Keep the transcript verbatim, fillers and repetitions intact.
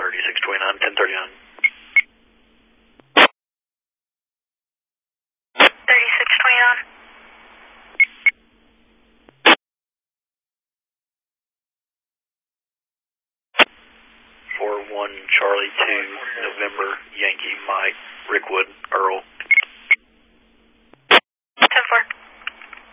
thirty-six twenty-nine, ten thirty-nine. thirty-six twenty-nine. four one Charlie two November Yankee Mike Rickwood.